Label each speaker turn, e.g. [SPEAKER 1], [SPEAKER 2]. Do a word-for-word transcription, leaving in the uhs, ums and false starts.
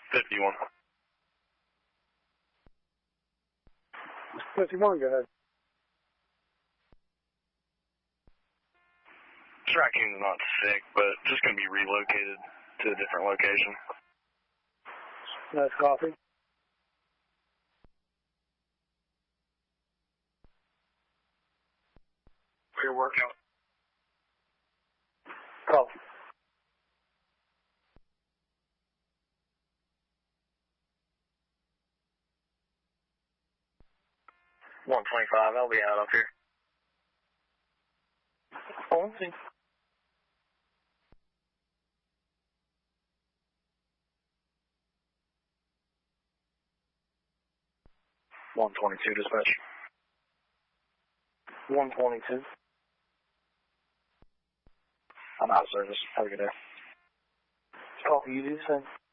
[SPEAKER 1] fifty-one.
[SPEAKER 2] fifty-one, go ahead.
[SPEAKER 1] This raccoon's not sick, but just going to be relocated to a different location.
[SPEAKER 2] Nice coffee.
[SPEAKER 1] For your workout.
[SPEAKER 2] Call.
[SPEAKER 1] one twenty-five, I'll be out up here.
[SPEAKER 2] Oh, okay.
[SPEAKER 1] one twenty-two, dispatch.
[SPEAKER 2] one twenty-two.
[SPEAKER 1] I'm out of service. Have a good day.
[SPEAKER 2] Coffee, you do the same.